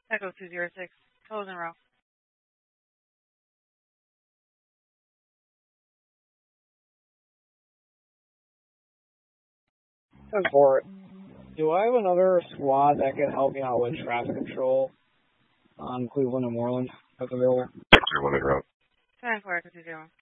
Echo 206. Closing row. For do I have another squad that can help me out with traffic control on Cleveland and Moreland? That's available. Echo 1 route. 10-4, Echo 20.